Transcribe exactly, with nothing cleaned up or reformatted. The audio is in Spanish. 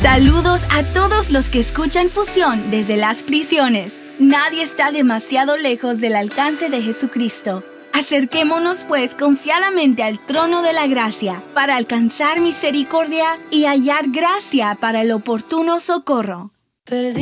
Saludos a todos los que escuchan Fusión desde las prisiones. Nadie está demasiado lejos del alcance de Jesucristo. Acerquémonos pues confiadamente al trono de la gracia para alcanzar misericordia y hallar gracia para el oportuno socorro. Perdí